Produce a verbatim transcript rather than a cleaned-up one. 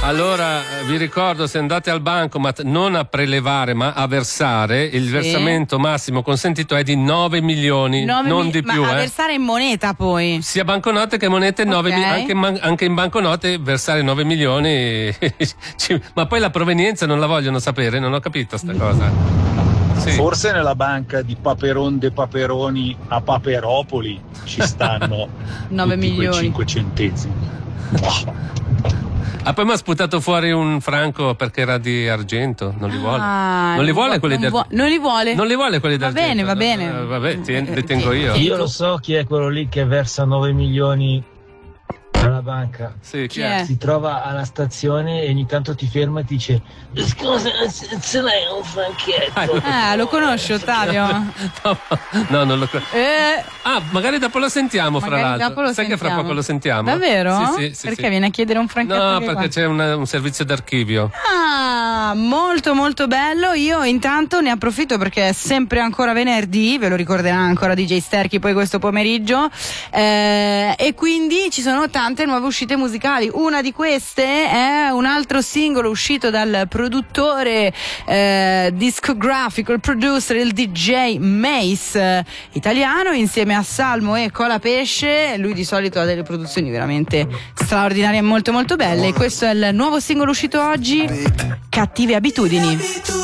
Allora vi ricordo, se andate al bancomat non a prelevare ma a versare, il sì. versamento massimo consentito è di nove milioni, nove non mi- di più. Ma a eh. versare in moneta poi? Sia banconote che monete, okay. nove, anche, in, anche in banconote versare nove milioni, ma poi la provenienza non la vogliono sapere, non ho capito sta cosa. Sì. Forse nella banca di Paperon de Paperoni a Paperopoli ci stanno nove milioni. cinque centesimi. Oh. Ah, poi mi ha sputato fuori un franco perché era di argento, non li vuole. Ah, non li vuole non quelli di vu- argento. Non li vuole? Non li vuole quelli va d'argento. Va bene, va bene. Uh, vabbè, ti, li tengo io. Io lo so chi è quello lì che versa nove milioni alla banca. Sì, chi, chi è? è? Si trova alla stazione e ogni tanto ti ferma e ti dice: scusa, ce l'hai un franchetto? Ah, lo conosci Ottavio? no, no, non lo conosco. Eh, ah, magari dopo lo sentiamo, magari fra l'altro. dopo lo Sai sentiamo. che fra poco lo sentiamo? Davvero? Sì, sì, sì. Perché sì. viene a chiedere un franchetto? No, che perché qua? c'è una, un servizio d'archivio. Ah, molto molto bello. Io intanto ne approfitto perché è sempre ancora venerdì, ve lo ricorderà ancora D J Sterchi poi questo pomeriggio, eh, e quindi ci sono tante nuove uscite musicali. Una di queste è un altro singolo uscito dal produttore eh, discografico, il producer, il D J Mace, eh, italiano, insieme a Salmo e Colapesce. Lui di solito ha delle produzioni veramente straordinarie e molto molto belle. Questo è il nuovo singolo uscito oggi, Cattive Abitudini.